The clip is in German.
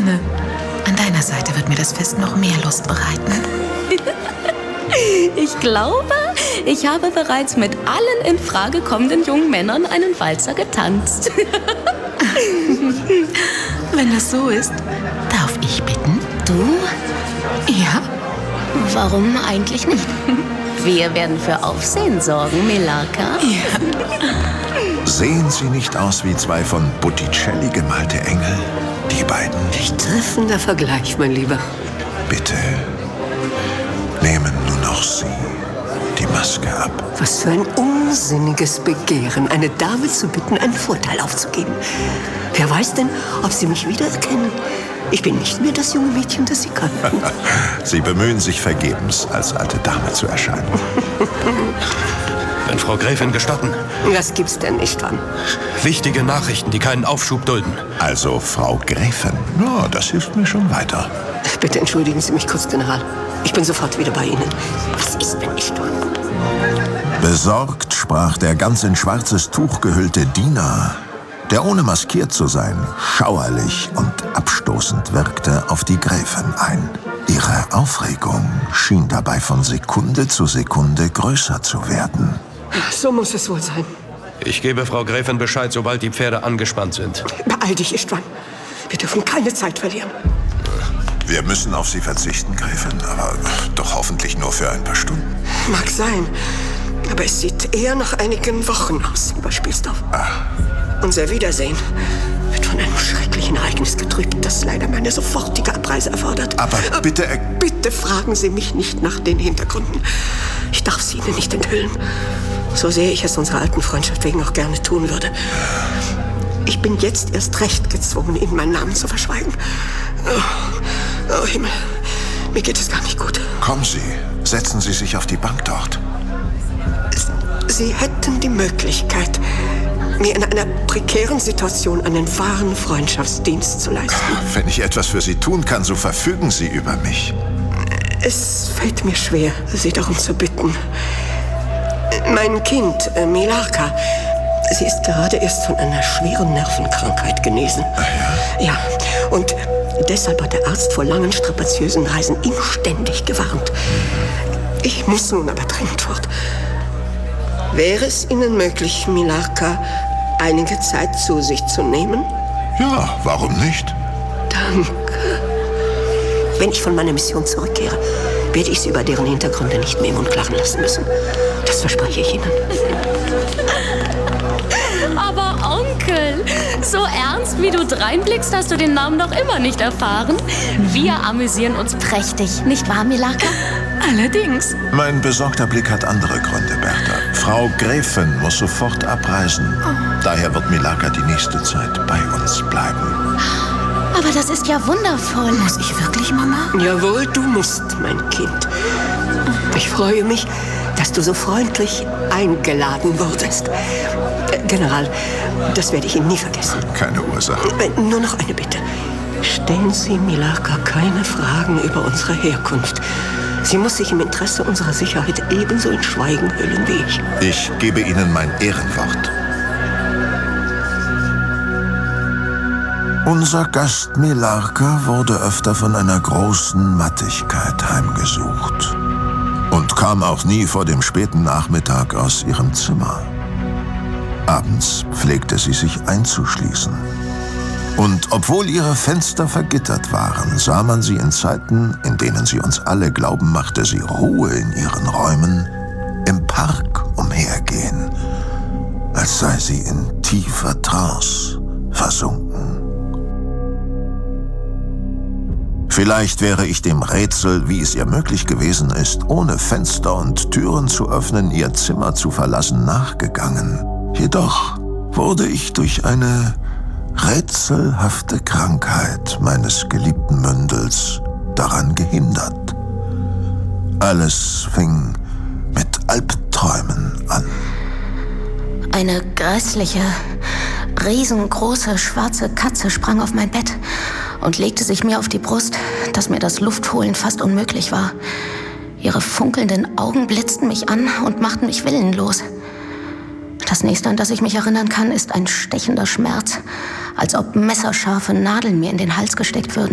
Gerne. An deiner Seite wird mir das Fest noch mehr Lust bereiten. Ich glaube, ich habe bereits mit allen in Frage kommenden jungen Männern einen Walzer getanzt. Wenn das so ist, darf ich bitten? Du? Ja? Warum eigentlich nicht? Wir werden für Aufsehen sorgen, Milarka. Ja. Sehen sie nicht aus wie zwei von Botticelli gemalte Engel? Die beiden. Treffender Vergleich, mein Lieber. Bitte, nehmen nur noch Sie die Maske ab. Was für ein unsinniges Begehren, eine Dame zu bitten, einen Vorteil aufzugeben. Wer weiß denn, ob Sie mich wiedererkennen? Ich bin nicht mehr das junge Mädchen, das Sie kannten. Sie bemühen sich vergebens, als alte Dame zu erscheinen. Wenn Frau Gräfin gestatten. Das gibt's denn nicht, Wann? Wichtige Nachrichten, die keinen Aufschub dulden. Also, Frau Gräfin, ja, das hilft mir schon weiter. Bitte entschuldigen Sie mich kurz, General. Ich bin sofort wieder bei Ihnen. Was ist denn nicht wahr? Besorgt sprach der ganz in schwarzes Tuch gehüllte Diener, der ohne maskiert zu sein, schauerlich und abstoßend wirkte, auf die Gräfin ein. Ihre Aufregung schien dabei von Sekunde zu Sekunde größer zu werden. So muss es wohl sein. Ich gebe Frau Gräfin Bescheid, sobald die Pferde angespannt sind. Beeil dich, Istvan. Wir dürfen keine Zeit verlieren. Wir müssen auf Sie verzichten, Gräfin, aber doch hoffentlich nur für ein paar Stunden. Mag sein, aber es sieht eher nach einigen Wochen aus, lieber Spielsdorf. Unser Wiedersehen wird von einem schrecklichen Ereignis getrübt, das leider meine sofortige Abreise erfordert. Aber bitte... Bitte fragen Sie mich nicht nach den Hintergründen. Ich darf sie Ihnen nicht enthüllen. So sehr ich es unserer alten Freundschaft wegen auch gerne tun würde. Ich bin jetzt erst recht gezwungen, Ihnen meinen Namen zu verschweigen. Oh Himmel, mir geht es gar nicht gut. Kommen Sie, setzen Sie sich auf die Bank dort. Sie hätten die Möglichkeit, mir in einer prekären Situation einen wahren Freundschaftsdienst zu leisten. Wenn ich etwas für Sie tun kann, so verfügen Sie über mich. Es fällt mir schwer, Sie darum zu bitten. Mein Kind, Milarka, sie ist gerade erst von einer schweren Nervenkrankheit genesen. Ja, und deshalb hat der Arzt vor langen, strapaziösen Reisen inständig gewarnt. Ich muss nun aber dringend fort. Wäre es Ihnen möglich, Milarka einige Zeit zu sich zu nehmen? Ja, warum nicht? Danke. Wenn ich von meiner Mission zurückkehre, werde ich Sie über deren Hintergründe nicht mehr im Unklaren lassen müssen. Das verspreche ich Ihnen. Aber Onkel, so ernst wie du dreinblickst, hast du den Namen noch immer nicht erfahren. Wir amüsieren uns prächtig, nicht wahr, Milarka? Allerdings. Mein besorgter Blick hat andere Gründe, Bertha. Frau Gräfin muss sofort abreisen. Daher wird Milarka die nächste Zeit bei uns bleiben. Aber das ist ja wundervoll. Muss ich wirklich, Mama? Jawohl, du musst, mein Kind. Ich freue mich, dass du so freundlich eingeladen wurdest. General, das werde ich Ihnen nie vergessen. Keine Ursache. Nur noch eine Bitte. Stellen Sie Milarka keine Fragen über unsere Herkunft. Sie muss sich im Interesse unserer Sicherheit ebenso in Schweigen hüllen wie ich. Ich gebe Ihnen mein Ehrenwort. Unser Gast Milarka wurde öfter von einer großen Mattigkeit heimgesucht und kam auch nie vor dem späten Nachmittag aus ihrem Zimmer. Abends pflegte sie sich einzuschließen. Und obwohl ihre Fenster vergittert waren, sah man sie in Zeiten, in denen sie uns alle glauben machte, sie ruhe in ihren Räumen, im Park umhergehen, als sei sie in tiefer Trance versunken. Vielleicht wäre ich dem Rätsel, wie es ihr möglich gewesen ist, ohne Fenster und Türen zu öffnen, ihr Zimmer zu verlassen, nachgegangen. Jedoch wurde ich durch eine rätselhafte Krankheit meines geliebten Mündels daran gehindert. Alles fing mit Albträumen an. Eine grässliche, riesengroße, schwarze Katze sprang auf mein Bett und legte sich mir auf die Brust, dass mir das Luftholen fast unmöglich war. Ihre funkelnden Augen blitzten mich an und machten mich willenlos. Das nächste, an das ich mich erinnern kann, ist ein stechender Schmerz, als ob messerscharfe Nadeln mir in den Hals gesteckt würden.